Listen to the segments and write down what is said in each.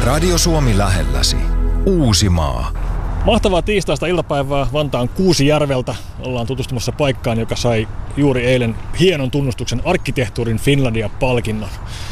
Radio Suomi lähelläsi. Uusimaa. Mahtavaa tiistaista iltapäivää Vantaan Kuusijärveltä. Ollaan tutustumassa paikkaan, joka sai juuri eilen hienon tunnustuksen Arkkitehtuurin Finlandia-palkinnon.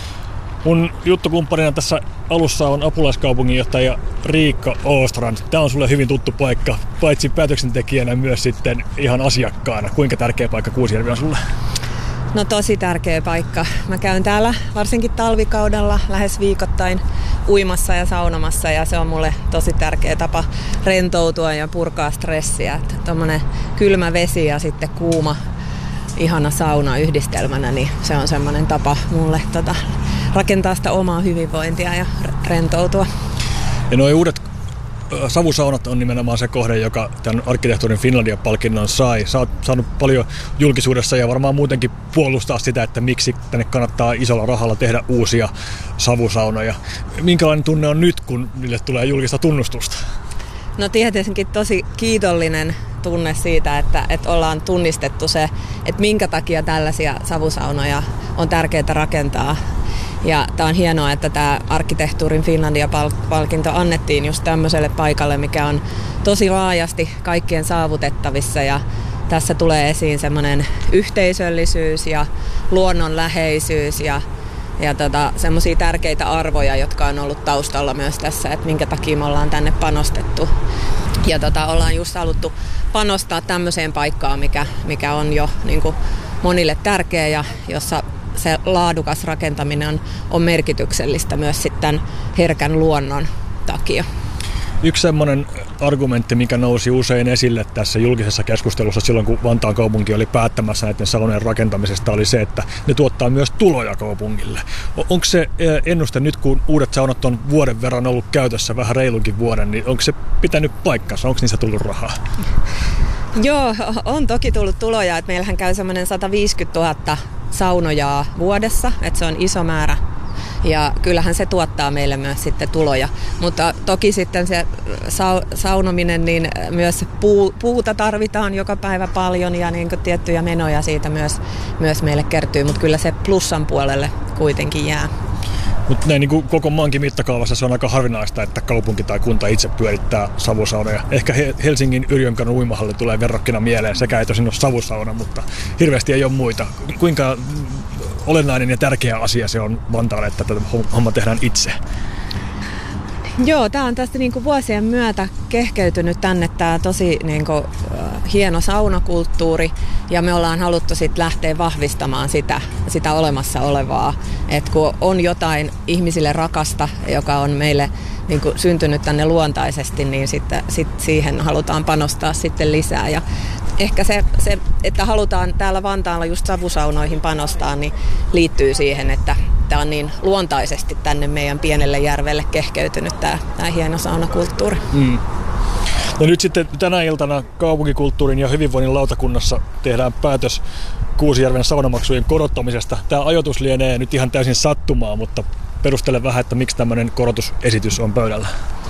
Mun juttukumppanina tässä alussa on apulaiskaupunginjohtaja Riikka Åstrand. Tämä on sulle hyvin tuttu paikka, paitsi päätöksentekijänä myös sitten ihan asiakkaana. Kuinka tärkeä paikka Kuusijärvi on sulle? No tosi tärkeä paikka. Mä käyn täällä varsinkin talvikaudella lähes viikoittain uimassa ja saunomassa ja se on mulle tosi tärkeä tapa rentoutua ja purkaa stressiä. Tommonen kylmä vesi ja sitten kuuma, ihana sauna yhdistelmänä, niin se on semmoinen tapa mulle rakentaa sitä omaa hyvinvointia ja rentoutua. Ja nuo uudet savusaunat on nimenomaan se kohde, joka tämän Arkkitehtuurin Finlandia-palkinnon sai. Sä oot saanut paljon julkisuudessa ja varmaan muutenkin puolustaa sitä, että miksi tänne kannattaa isolla rahalla tehdä uusia savusaunoja. Minkälainen tunne on nyt, kun niille tulee julkista tunnustusta? No tietenkin tosi kiitollinen tunne siitä, että ollaan tunnistettu se, että minkä takia tällaisia savusaunoja on tärkeää rakentaa. Ja tämä on hienoa, että tämä Arkkitehtuurin Finlandia-palkinto annettiin just tämmöiselle paikalle, mikä on tosi laajasti kaikkien saavutettavissa. Ja tässä tulee esiin semmoinen yhteisöllisyys ja luonnonläheisyys ja semmoisia tärkeitä arvoja, jotka on ollut taustalla myös tässä, että minkä takia me ollaan tänne panostettu. Ja ollaan just haluttu panostaa tämmöiseen paikkaan, mikä on jo niin kuin monille tärkeä ja jossa se laadukas rakentaminen on merkityksellistä myös sitten herkän luonnon takia. Yksi semmoinen argumentti, mikä nousi usein esille tässä julkisessa keskustelussa silloin, kun Vantaan kaupunki oli päättämässä näiden saunojen rakentamisesta, oli se, että ne tuottaa myös tuloja kaupungille. Onko se ennuste nyt, kun uudet saunat on vuoden verran ollut käytössä, vähän reilunkin vuoden, niin onko se pitänyt paikkansa? Onko niissä tullut rahaa? Joo, on toki tullut tuloja. Että meillähän käy semmoinen 150 000 saunojaa vuodessa, että se on iso määrä. Ja kyllähän se tuottaa meille myös sitten tuloja. Mutta toki sitten se saunominen, niin myös puuta tarvitaan joka päivä paljon ja niin kuin tiettyjä menoja siitä myös meille kertyy. Mutta kyllä se plussan puolelle kuitenkin jää. Mutta näin niin koko maankin mittakaavassa se on aika harvinaista, että kaupunki tai kunta itse pyörittää savusaunoja. Ehkä Helsingin Yrjönkadun uimahalli tulee verrokkina mieleen. Sekä ei tosin ole savusauna, mutta hirveästi ei ole muita. Kuinka olennainen ja tärkeä asia se on Vantaalle, että tätä homma tehdään itse? Joo, tämä on tästä niinku vuosien myötä kehkeytynyt tänne tämä tosi niinku hieno saunakulttuuri ja me ollaan haluttu sit lähteä vahvistamaan sitä olemassa olevaa. Et kun on jotain ihmisille rakasta, joka on meille niinku syntynyt tänne luontaisesti, niin sitten siihen halutaan panostaa sitten lisää. Ja ehkä se, että halutaan täällä Vantaalla just savusaunoihin panostaa, niin liittyy siihen, että tämä on niin luontaisesti tänne meidän pienelle järvelle kehkeytynyt tämä hieno saunakulttuuri. No nyt sitten tänä iltana kaupunkikulttuurin ja hyvinvoinnin lautakunnassa tehdään päätös Kuusijärven saunamaksujen korottamisesta. Tämä ajoitus lienee nyt ihan täysin sattumaa, mutta perustele vähän, että miksi tämmöinen korotusesitys on pöydällä.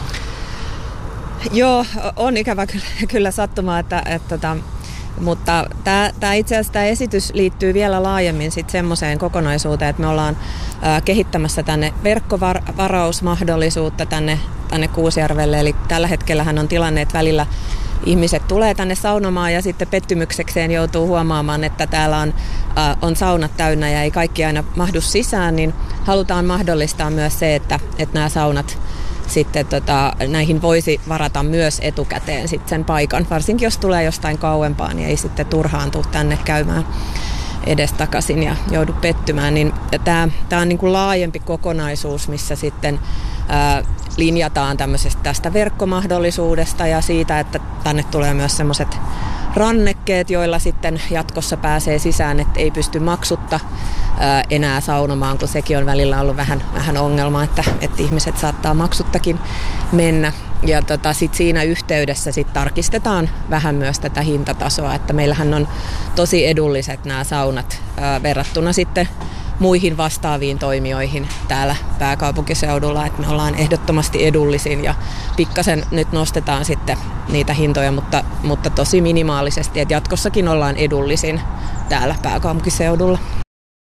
Joo, on ikävä kyllä sattumaa, mutta tämä itse asiassa tämä esitys liittyy vielä laajemmin sitten semmoiseen kokonaisuuteen, että me ollaan kehittämässä tänne verkkovarausmahdollisuutta tänne Kuusijärvelle. Eli tällä hetkellähän on tilanne, että välillä ihmiset tulee tänne saunomaan ja sitten pettymyksekseen joutuu huomaamaan, että täällä on saunat täynnä ja ei kaikki aina mahdu sisään, niin halutaan mahdollistaa myös se, että nämä saunat sitten näihin voisi varata myös etukäteen sitten sen paikan. Varsinkin jos tulee jostain kauempaa, niin ei sitten turhaantu tänne käymään edestakaisin ja joudu pettymään. Niin tämä on niin kuin laajempi kokonaisuus, missä sitten linjataan tästä verkkomahdollisuudesta ja siitä, että tänne tulee myös semmoiset rannekkeet, joilla sitten jatkossa pääsee sisään, että ei pysty maksutta enää saunomaan, kun sekin on välillä ollut vähän ongelma, että ihmiset saattaa maksuttakin mennä. Ja sit siinä yhteydessä sit tarkistetaan vähän myös tätä hintatasoa, että meillähän on tosi edulliset nämä saunat verrattuna sitten muihin vastaaviin toimijoihin täällä pääkaupunkiseudulla, että me ollaan ehdottomasti edullisin ja pikkasen nyt nostetaan sitten niitä hintoja, mutta tosi minimaalisesti, että jatkossakin ollaan edullisin täällä pääkaupunkiseudulla.